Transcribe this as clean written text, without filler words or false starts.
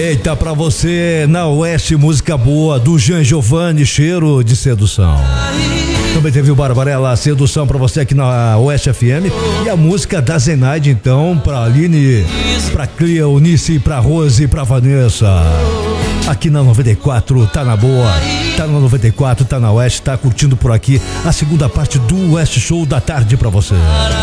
Eita, pra você na Oeste, música boa do Jean Giovanni, Cheiro de Sedução. Também teve o Barbarella, Sedução pra você aqui na Oeste FM. E a música da Zenaide, então, pra Aline, pra Cleonice, pra Rose e pra Vanessa. Aqui na 94, tá na boa, tá na 94, tá na Oeste, tá curtindo por aqui a segunda parte do Oeste Show da tarde pra você.